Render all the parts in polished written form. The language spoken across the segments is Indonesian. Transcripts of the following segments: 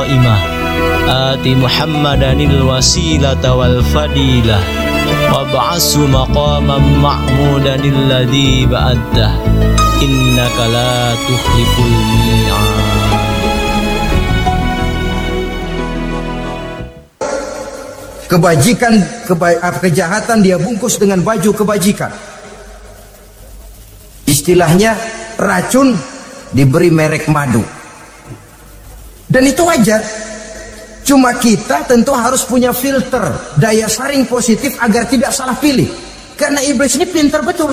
qa'imah ati Muhammadanil wasilata wal fadilah wab'ashu maqaman ma'mudanil ladzi ba'addah innaka la tukhliful mi'ad. Kebajikan, kejahatan dia bungkus dengan baju kebajikan. Istilahnya racun diberi merek madu. Dan itu wajar. Cuma kita tentu harus punya filter, daya saring positif agar tidak salah pilih. Karena iblis ini pintar betul.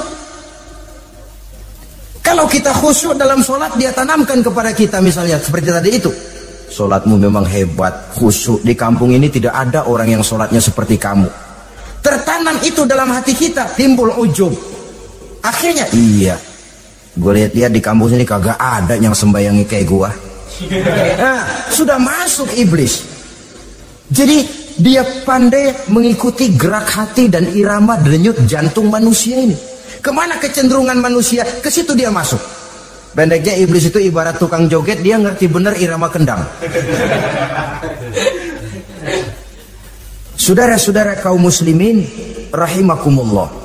Kalau kita khusyuk dalam sholat, dia tanamkan kepada kita misalnya seperti tadi itu. Sholatmu memang hebat, khusyuk. Di kampung ini tidak ada orang yang sholatnya seperti kamu. Tertanam itu dalam hati kita, timbul ujub. Akhirnya, iya, gue lihat-lihat di kampung sini kagak ada yang sembayangi kayak gua. Nah, sudah masuk iblis. Jadi dia pandai mengikuti gerak hati dan irama denyut jantung manusia ini. Kemana kecenderungan manusia, ke situ dia masuk. Pendeknya iblis itu ibarat tukang joget, dia ngerti benar irama kendang. Saudara-saudara kaum muslimin rahimakumullah.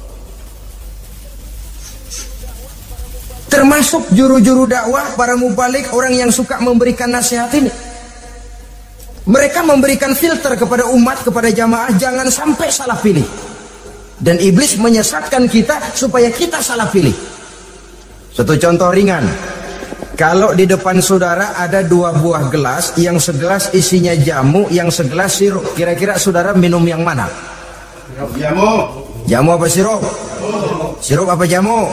Termasuk juru-juru dakwah, para mubalik, orang yang suka memberikan nasihat ini. Mereka memberikan filter kepada umat, kepada jamaah, jangan sampai salah pilih. Dan iblis menyesatkan kita supaya kita salah pilih. Satu contoh ringan. Kalau di depan saudara ada 2 buah gelas, yang segelas isinya jamu, yang segelas sirup. Kira-kira saudara minum yang mana? Jamu. Jamu apa sirup? Sirup apa jamu?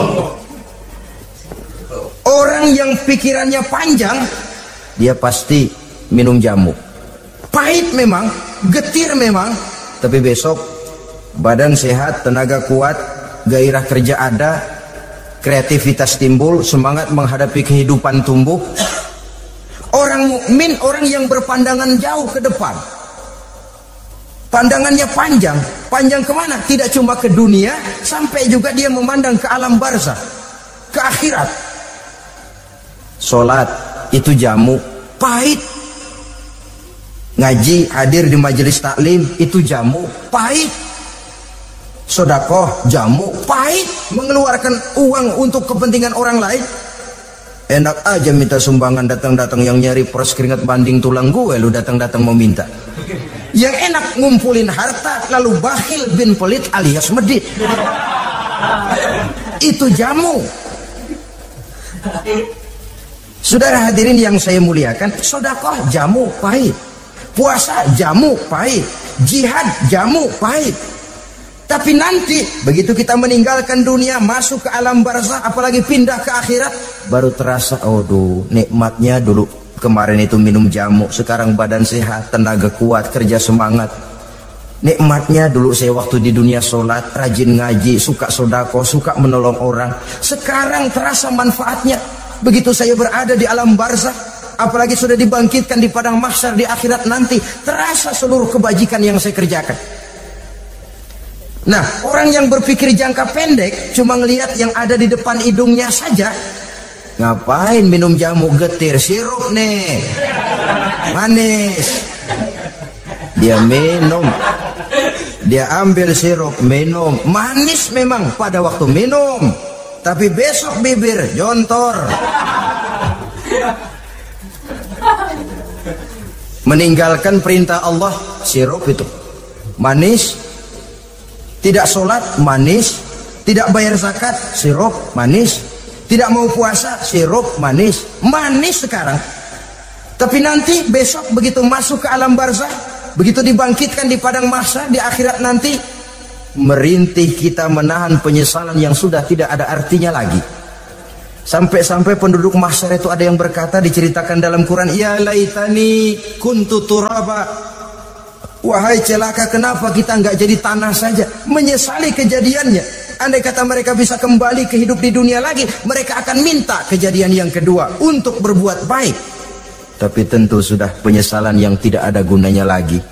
Orang yang pikirannya panjang, dia pasti minum jamu. Pahit memang, getir memang, tapi besok badan sehat, tenaga kuat, gairah kerja ada, kreativitas timbul, semangat menghadapi kehidupan tumbuh. Orang mukmin, orang yang berpandangan jauh ke depan. Pandangannya panjang. Panjang kemana? Tidak cuma ke dunia, sampai juga dia memandang ke alam barzah, ke akhirat. Sholat itu jamu, pahit. Ngaji, hadir di majelis taklim, itu jamu, pahit. Sodakoh, jamu, pahit. Mengeluarkan uang untuk kepentingan orang lain. Enak aja minta sumbangan, datang-datang yang nyari pers keringat banding tulang gue, lu datang-datang mau minta. Yang enak ngumpulin harta, lalu bakhil bin pelit alias medit. Itu jamu. Saudara hadirin yang saya muliakan, sodakoh jamu, pahit. Puasa jamu, pahit. Jihad jamu, pahit. Tapi nanti begitu kita meninggalkan dunia, masuk ke alam barzah, apalagi pindah ke akhirat, baru terasa, aduh, nikmatnya dulu kemarin itu minum jamu, sekarang badan sehat, tenaga kuat, kerja semangat. Nikmatnya dulu saya waktu di dunia sholat, rajin ngaji, suka sodako, suka menolong orang. Sekarang terasa manfaatnya. Begitu saya berada di alam barzah, apalagi sudah dibangkitkan di padang mahsyar di akhirat nanti, terasa seluruh kebajikan yang saya kerjakan. Nah, orang yang berpikir jangka pendek cuma ngelihat yang ada di depan hidungnya saja. Ngapain minum jamu, getir, sirup nih, manis. Dia minum, dia ambil sirup, minum, manis memang pada waktu minum, tapi besok bibir jontor. Meninggalkan perintah Allah, sirup itu manis. Tidak sholat, manis. Tidak bayar zakat, sirup, manis. Tidak mau puasa, sirup, manis. Manis sekarang. Tapi nanti besok begitu masuk ke alam barzah, begitu dibangkitkan di padang mahsyar di akhirat nanti, merintih kita menahan penyesalan yang sudah tidak ada artinya lagi. Sampai-sampai penduduk mahsyar itu ada yang berkata, diceritakan dalam Quran, ya laitani kuntu turaba. Wahai celaka, kenapa kita nggak jadi tanah saja? Menyesali kejadiannya. Andai kata mereka bisa kembali ke hidup di dunia lagi, mereka akan minta kejadian yang kedua untuk berbuat baik. Tapi tentu sudah penyesalan yang tidak ada gunanya lagi.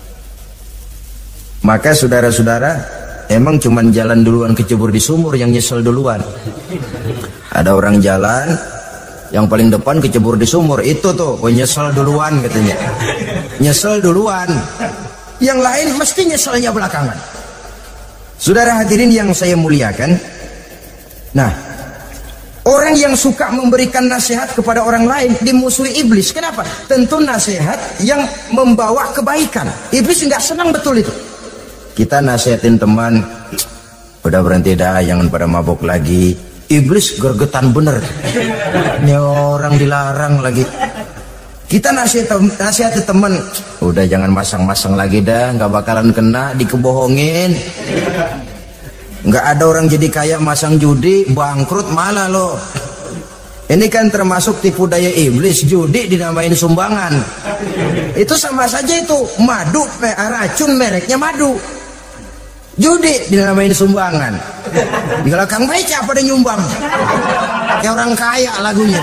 Maka saudara-saudara, emang cuman jalan duluan kecebur di sumur yang nyesel duluan. Ada orang jalan, Yang paling depan kecebur di sumur, itu tuh nyesel duluan katanya. Nyesel duluan. Yang lain mesti nyeselnya belakangan. Saudara hadirin yang saya muliakan, nah, orang yang suka memberikan nasihat kepada orang lain dimusuhi iblis. Kenapa? Tentu nasihat yang membawa kebaikan. Iblis nggak senang betul itu. Kita nasihatin teman, udah berhenti dah, jangan pada mabuk lagi. Iblis gergetan bener. Ini orang dilarang lagi. Kita nasihati teman, udah jangan masang-masang lagi dah, nggak bakalan kena, dikebohongin. Nggak ada orang jadi kaya masang judi, bangkrut malah loh. Ini kan termasuk tipu daya iblis, judi dinamain sumbangan. Itu sama saja itu, madu, racun mereknya madu. Judi dinamain sumbangan. Kalau Kang Beca pada nyumbang. Kayak orang kaya lagunya.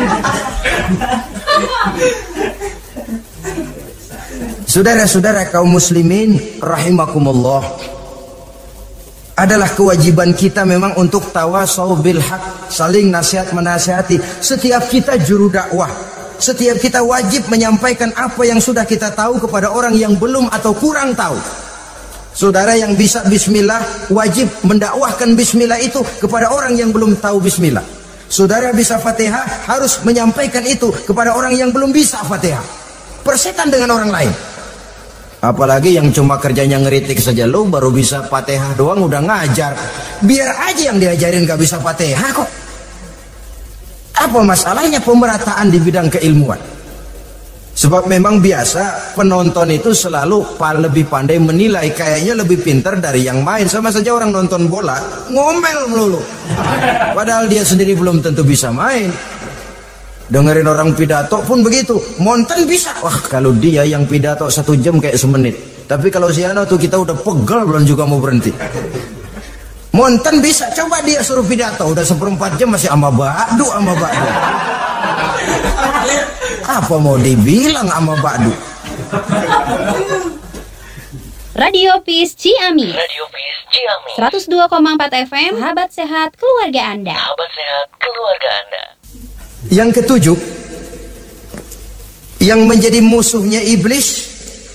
Saudara-saudara kaum muslimin rahimakumullah, adalah kewajiban kita memang untuk tawasau bil haq, saling nasihat menasihati. Setiap kita juru dakwah, setiap kita wajib menyampaikan apa yang sudah kita tahu kepada orang yang belum atau kurang tahu. Saudara yang bisa bismillah wajib mendakwahkan bismillah itu kepada orang yang belum tahu bismillah. Saudara bisa Fatihah harus menyampaikan itu kepada orang yang belum bisa Fatihah. Persetan dengan orang lain. Apalagi yang cuma kerjanya ngeritik saja, lo baru bisa Fatihah doang udah ngajar. Biar aja yang diajarin gak bisa Fatihah kok. Apa masalahnya pemerataan di bidang keilmuan? Sebab memang biasa penonton itu selalu lebih pandai menilai, kayaknya lebih pintar dari yang main. Sama saja orang nonton bola ngomel melulu, padahal dia sendiri belum tentu bisa main. Dengerin orang pidato pun begitu, monten bisa. Wah, kalau dia yang pidato 1 jam kayak semenit. Tapi kalau si Ano tuh kita udah pegel belum juga mau berhenti. Monten bisa, coba dia suruh pidato udah 1/4 jam masih ama ba'du. Apa mau dibilang ama ba'du? Radio Peace Ciamis. 102,4 FM. Sahabat sehat keluarga Anda. Yang ketujuh, yang menjadi musuhnya iblis,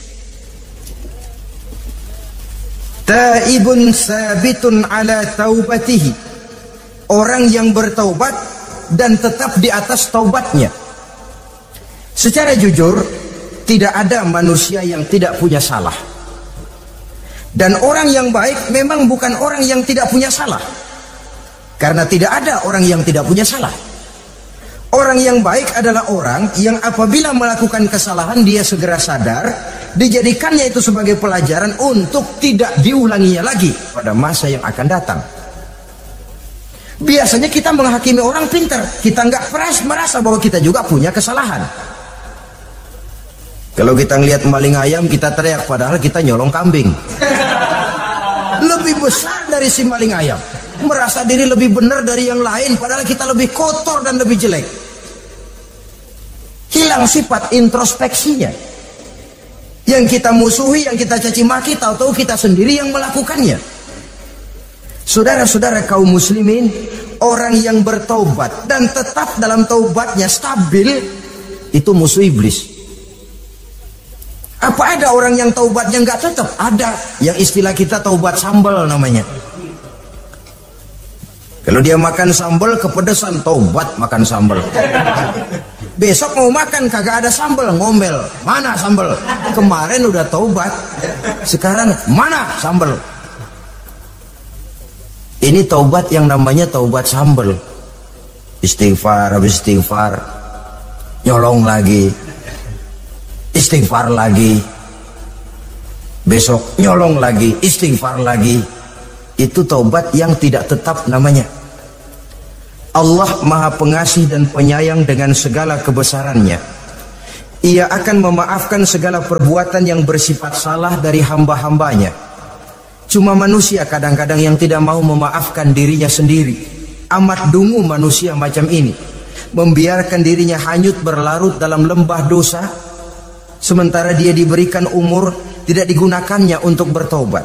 taibun sabitun ala taubatihi, orang yang bertaubat dan tetap di atas taubatnya. Secara jujur, tidak ada manusia yang tidak punya salah. Dan orang yang baik memang bukan orang yang tidak punya salah. Karena tidak ada orang yang tidak punya salah. Orang yang baik adalah orang yang apabila melakukan kesalahan dia segera sadar, dijadikannya itu sebagai pelajaran untuk tidak diulanginya lagi pada masa yang akan datang. Biasanya kita menghakimi orang pintar, kita nggak merasa bahwa kita juga punya kesalahan. Kalau kita ngelihat maling ayam kita teriak, padahal kita nyolong kambing. Lebih besar dari si maling ayam, merasa diri lebih benar dari yang lain, padahal kita lebih kotor dan lebih jelek. Hilang sifat introspeksinya. Yang kita musuhi, yang kita caci maki, tahu-tahu kita sendiri yang melakukannya. Saudara-saudara kaum muslimin, orang yang bertaubat dan tetap dalam taubatnya stabil, itu musuh iblis. Apa ada orang yang taubatnya nggak tetap? Ada, yang istilah kita taubat sambal namanya. Kalau dia makan sambal kepedesan, taubat makan sambal. Besok mau makan kagak ada sambal, ngomel. Mana sambal? Kemarin udah taubat, sekarang mana sambal? Ini taubat yang namanya taubat sambal. Istighfar habis istighfar, nyolong lagi, istighfar lagi, besok nyolong lagi, istighfar lagi. Itu taubat yang tidak tetap namanya. Allah Maha Pengasih dan Penyayang dengan segala kebesarannya. Ia akan memaafkan segala perbuatan yang bersifat salah dari hamba-hambanya. Cuma manusia kadang-kadang yang tidak mau memaafkan dirinya sendiri. Amat dungu manusia macam ini, membiarkan dirinya hanyut berlarut dalam lembah dosa, sementara dia diberikan umur tidak digunakannya untuk bertaubat.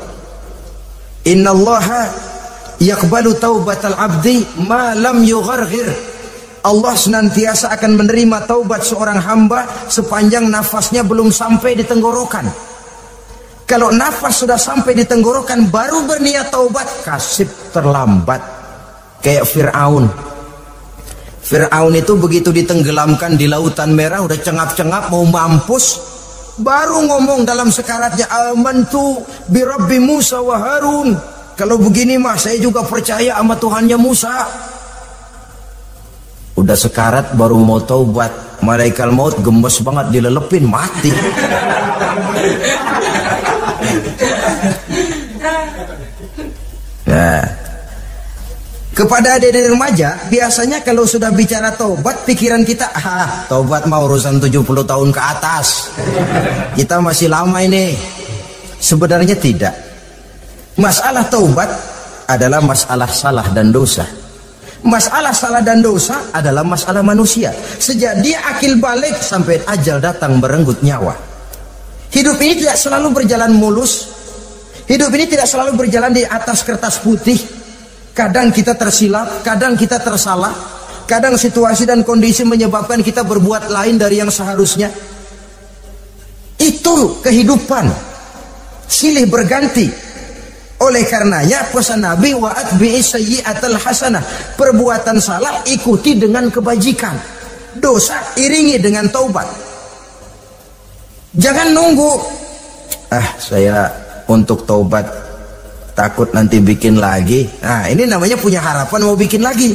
Innallaha yaqbalu taubatal abdi ma lam yugharghir. Allah senantiasa akan menerima taubat seorang hamba sepanjang nafasnya belum sampai di tenggorokan. Kalau nafas sudah sampai di tenggorokan baru berniat taubat, kasib terlambat. Kayak Fir'aun. Fir'aun itu begitu ditenggelamkan di lautan merah, udah cengap-cengap mau mampus, baru ngomong dalam sekaratnya, amantu bi Rabbi Musa wa Harun. Kalau begini mah saya juga percaya sama Tuhannya Musa. Udah sekarat baru mau taubat, malaikat maut gemes banget dilelepin, mati. Nah, kepada adik-adik remaja, biasanya kalau sudah bicara taubat, pikiran kita, taubat mah urusan 70 tahun ke atas. Kita masih lama ini. Sebenarnya tidak. Masalah taubat adalah masalah salah dan dosa. Masalah salah dan dosa adalah masalah manusia. Sejak dia akil balik sampai ajal datang merenggut nyawa. Hidup ini tidak selalu berjalan mulus. Hidup ini tidak selalu berjalan di atas kertas putih. Kadang kita tersilap, kadang kita tersalah. Kadang situasi dan kondisi menyebabkan kita berbuat lain dari yang seharusnya. Itu kehidupan. Silih berganti. Oleh karenanya pesan Nabi, wa atbi'i sayyi'atal hasanah. Perbuatan salah ikuti dengan kebajikan. Dosa iringi dengan taubat. Jangan nunggu, saya untuk taubat takut nanti bikin lagi. Nah, ini namanya punya harapan mau bikin lagi.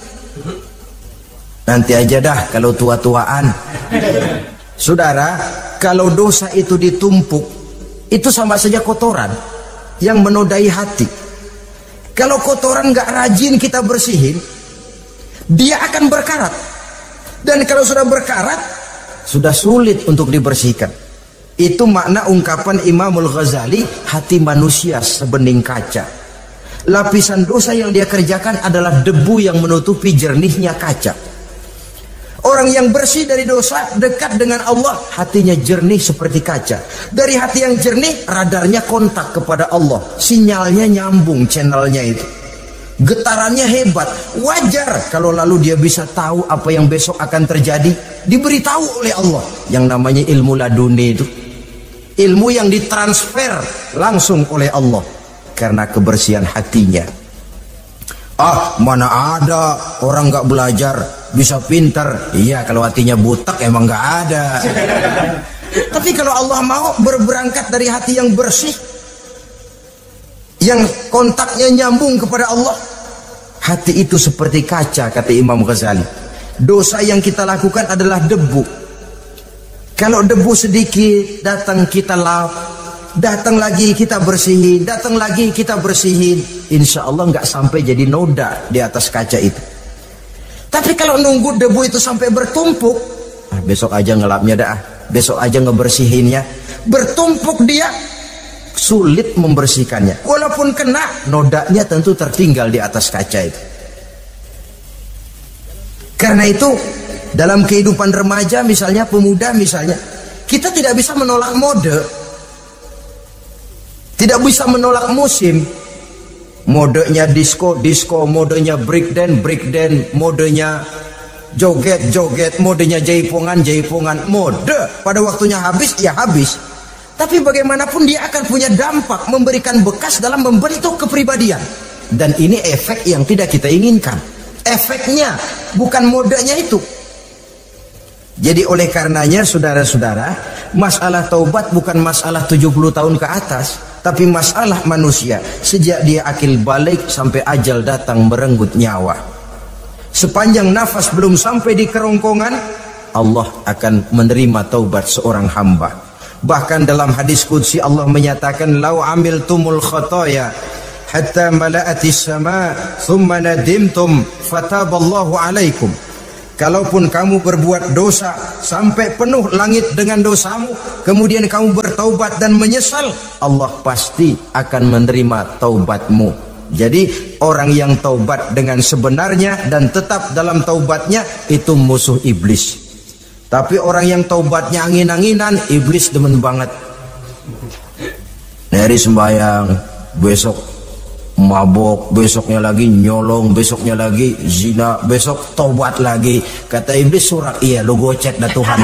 Nanti aja dah kalau tua-tuaan. Saudara, kalau dosa itu ditumpuk, itu sama saja kotoran yang menodai hati. Kalau kotoran gak rajin kita bersihin, dia akan berkarat. Dan kalau sudah berkarat, sudah sulit untuk dibersihkan. Itu makna ungkapan Imamul Ghazali, hati manusia sebening kaca. Lapisan dosa yang dia kerjakan adalah debu yang menutupi jernihnya kaca. Orang yang bersih dari dosa, dekat dengan Allah, hatinya jernih seperti kaca. Dari hati yang jernih, radarnya kontak kepada Allah. Sinyalnya nyambung channelnya itu. Getarannya hebat. Wajar kalau lalu dia bisa tahu apa yang besok akan terjadi. Diberitahu oleh Allah. Yang namanya ilmu laduni itu. Ilmu yang ditransfer langsung oleh Allah. Karena kebersihan hatinya. Mana ada orang gak belajar bisa pintar. Iya, kalau hatinya butak emang gak ada. Tapi kalau Allah mau berberangkat dari hati yang bersih, yang kontaknya nyambung kepada Allah, hati itu seperti kaca, kata Imam Ghazali. Dosa yang kita lakukan adalah debu. Kalau debu sedikit datang kita lap, datang lagi kita bersihin, datang lagi kita bersihin, insya Allah nggak sampai jadi noda di atas kaca itu. Tapi kalau nunggu debu itu sampai bertumpuk, besok aja ngelapnya dah, besok aja ngebersihinnya, bertumpuk dia, sulit membersihkannya. Walaupun kena, nodanya tentu tertinggal di atas kaca itu. Karena itu dalam kehidupan remaja misalnya, pemuda misalnya, kita tidak bisa menolak mode, tidak bisa menolak musim. Modenya disco, modenya breakdance, modenya joget, modenya jaipongan. Mode pada waktunya habis, ya habis. Tapi bagaimanapun dia akan punya dampak, memberikan bekas dalam membentuk kepribadian. Dan ini efek yang tidak kita inginkan. Efeknya bukan modenya itu. Jadi oleh karenanya saudara-saudara, masalah taubat bukan masalah 70 tahun ke atas, tapi masalah manusia sejak dia akil balik sampai ajal datang merenggut nyawa. Sepanjang nafas belum sampai di kerongkongan, Allah akan menerima taubat seorang hamba. Bahkan dalam hadis qudsi Allah menyatakan, lau amiltumul khotoya hatta mala'atis sama thumma nadimtum fataballahu alaikum. Kalaupun kamu berbuat dosa sampai penuh langit dengan dosamu, kemudian kamu bertaubat dan menyesal, Allah pasti akan menerima taubatmu. Jadi orang yang taubat dengan sebenarnya dan tetap dalam taubatnya, itu musuh iblis. Tapi orang yang taubatnya angin-anginan, iblis demen banget. Dari sembahyang, besok mabok, besoknya lagi nyolong, besoknya lagi zina, besok tobat lagi. Kata iblis, surak, iya lu gocek dah Tuhan.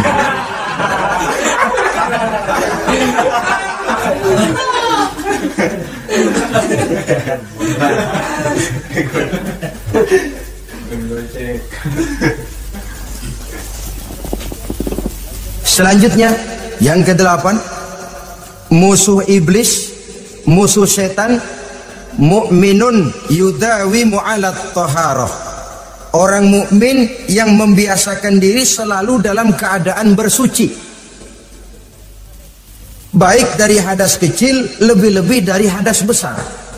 Selanjutnya yang ke-8, musuh iblis, musuh setan, mukminun yudawimu ala taharah. Orang mukmin yang membiasakan diri selalu dalam keadaan bersuci, baik dari hadas kecil, lebih-lebih dari hadas besar.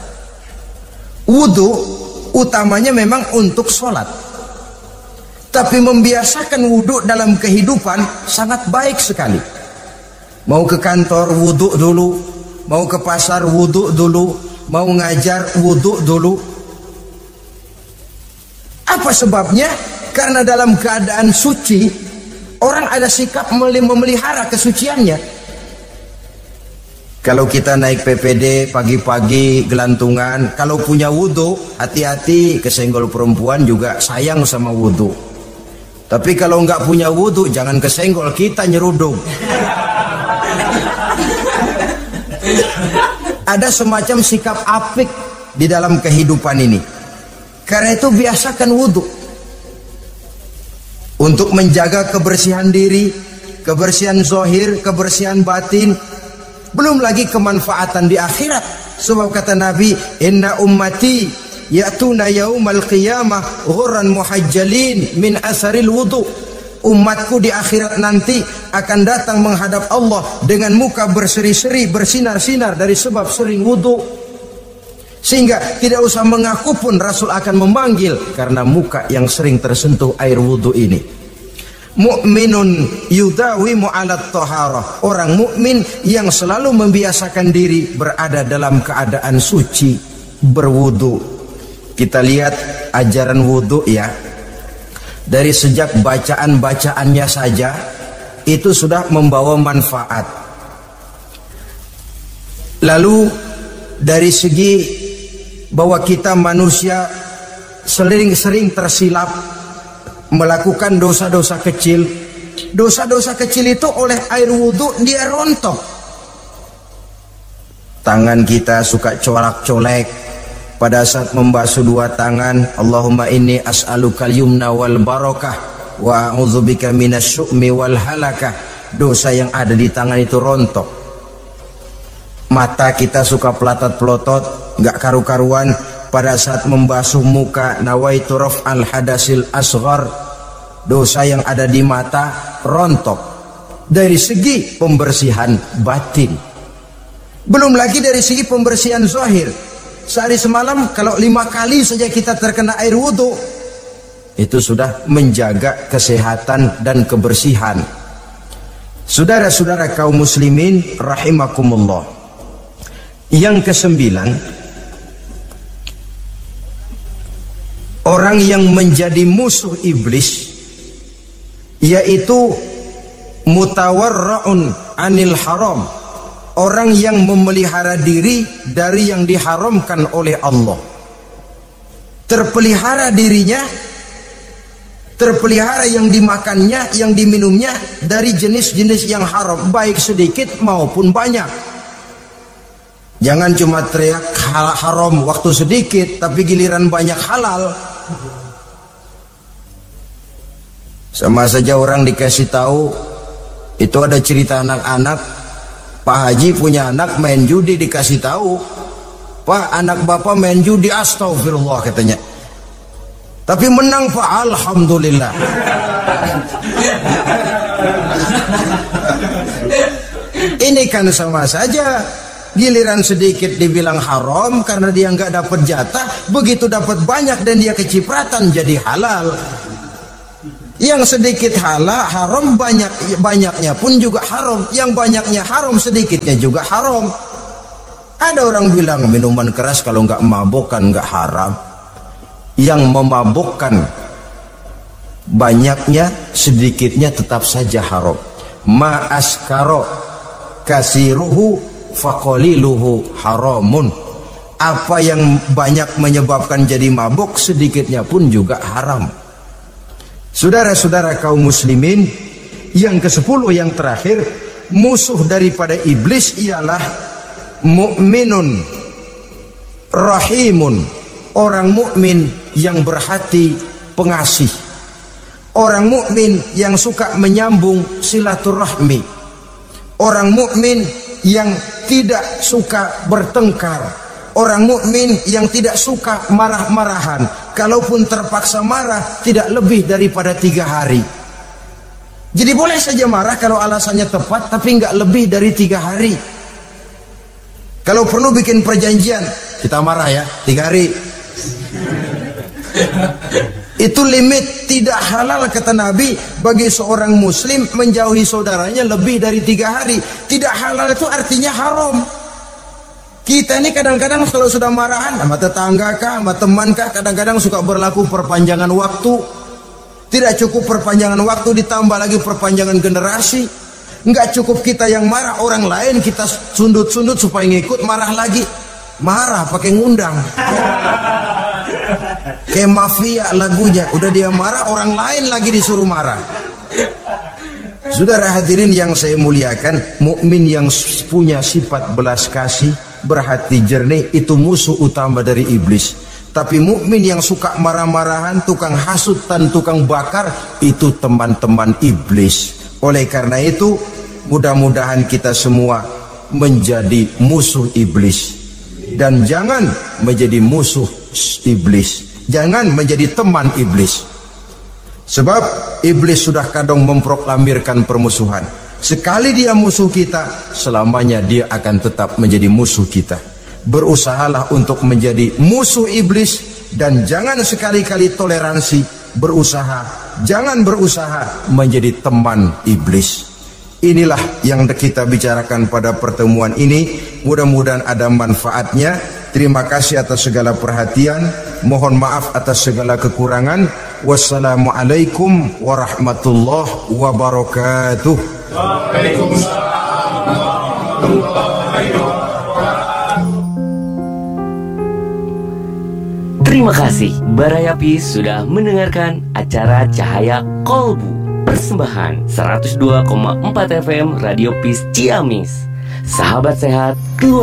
Wudu utamanya memang untuk sholat, tapi membiasakan wudu dalam kehidupan sangat baik sekali. Mau ke kantor wudu dulu, mau ke pasar wudu dulu, mau ngajar wudu dulu. Apa sebabnya? Karena dalam keadaan suci orang ada sikap memelihara kesuciannya. Kalau kita naik PPD pagi-pagi gelantungan, kalau punya wudu, hati-hati, kesenggol perempuan juga sayang sama wudu. Tapi kalau nggak punya wudu, jangan kesenggol, kita nyeruduk. Ada semacam sikap apik di dalam kehidupan ini. Karena itu biasakan wudu untuk menjaga kebersihan diri, kebersihan zahir, kebersihan batin, belum lagi kemanfaatan di akhirat. Sebab kata Nabi, inna ummati ya'tuna yaumal qiyamah ghurran muhajjalin min asaril wudu. Umatku di akhirat nanti akan datang menghadap Allah dengan muka berseri-seri, bersinar-sinar dari sebab sering wudu. Sehingga tidak usah mengaku pun Rasul akan memanggil karena muka yang sering tersentuh air wudu ini. Mu'minun yudawimu ala taharah. Orang mukmin yang selalu membiasakan diri berada dalam keadaan suci, berwudu. Kita lihat ajaran wudu ya. Dari sejak bacaan-bacaannya saja itu sudah membawa manfaat. Lalu dari segi bahwa kita manusia sering tersilap melakukan dosa-dosa kecil. Dosa-dosa kecil itu oleh air wudhu dia rontok. Tangan kita suka colak-colek pada saat membasuh dua tangan. Allahumma inni as'alukal yumna wal barakah wa a'udzubika minasyu'mi wal halakah. Dosa yang ada di tangan itu rontok. Mata kita suka pelotot-pelotot, nggak karu-karuan pada saat membasuh muka. Nawaitu raf'al hadasil asghar. Dosa yang ada di mata rontok. Dari segi pembersihan batin, belum lagi dari segi pembersihan zahir. Sehari semalam kalau 5 kali saja kita terkena air wudhu, itu sudah menjaga kesehatan dan kebersihan. Saudara-saudara kaum muslimin rahimakumullah. Yang ke-9, orang yang menjadi musuh iblis yaitu mutawarra'un anil haram. Orang yang memelihara diri dari yang diharamkan oleh Allah. Terpelihara dirinya, terpelihara yang dimakannya, yang diminumnya dari jenis-jenis yang haram, baik sedikit maupun banyak. Jangan cuma teriak haram waktu sedikit, tapi giliran banyak halal. Sama saja orang dikasih tahu, itu ada cerita anak-anak, Pak Haji punya anak main judi, dikasih tahu, Pak, anak bapak main judi, astagfirullah katanya. Tapi menang Pak, alhamdulillah. Ini kan sama saja. Giliran sedikit dibilang haram karena dia nggak dapat jatah, begitu dapat banyak dan dia kecipratan jadi halal. Yang sedikit halal haram, banyaknya pun juga haram. Yang banyaknya haram, sedikitnya juga haram. Ada orang bilang minuman keras kalau nggak mabukkan nggak haram. Yang memabukkan banyaknya, sedikitnya tetap saja haram. Ma askaro kasiruhu faqaliluhu haramun. apa yang banyak menyebabkan jadi mabuk sedikitnya pun juga haram. Saudara-saudara kaum muslimin, yang ke-10 yang terakhir, musuh daripada iblis ialah mukminun rahimun, orang mukmin yang berhati pengasih, orang mukmin yang suka menyambung silaturahmi, orang mukmin yang tidak suka bertengkar, orang mukmin yang tidak suka marah-marahan, kalaupun terpaksa marah tidak lebih daripada 3 hari. Jadi boleh saja marah kalau alasannya tepat, tapi nggak lebih dari 3 hari. Kalau perlu bikin perjanjian, kita marah ya 3 hari. Itu limit. Tidak halal kata Nabi bagi seorang muslim menjauhi saudaranya lebih dari 3 hari. Tidak halal itu artinya haram. Kita ini kadang-kadang kalau sudah marahan sama tetangga kah, sama teman kah, kadang-kadang suka berlaku perpanjangan waktu. Tidak cukup perpanjangan waktu, ditambah lagi perpanjangan generasi. Enggak cukup kita yang marah, orang lain kita sundut-sundut supaya ngikut marah lagi. Marah pakai ngundang. Kayak mafia lagunya, udah dia marah, orang lain lagi disuruh marah. Saudara hadirin yang saya muliakan, mukmin yang punya sifat belas kasih, berhati jernih, itu musuh utama dari iblis. Tapi mukmin yang suka marah-marahan, tukang hasut dan tukang bakar, itu teman-teman iblis. Oleh karena itu, mudah-mudahan kita semua menjadi musuh iblis. Dan jangan menjadi musuh iblis. Jangan menjadi teman iblis. Sebab iblis sudah kadang memproklamirkan permusuhan. Sekali dia musuh kita, selamanya dia akan tetap menjadi musuh kita. Berusahalah untuk menjadi musuh iblis, dan jangan sekali-kali toleransi. Jangan berusaha menjadi teman iblis. Inilah yang kita bicarakan pada pertemuan ini. Mudah-mudahan ada manfaatnya. Terima kasih atas segala perhatian. Mohon maaf atas segala kekurangan. Wassalamualaikum warahmatullahi wabarakatuh. Waalaikumsalam warahmatullahi wabarakatuh. Terima kasih Barayapis sudah mendengarkan acara Cahaya Kolbu. Persembahan 102,4 FM Radio Peace Ciamis. Sahabat sehat, keluarga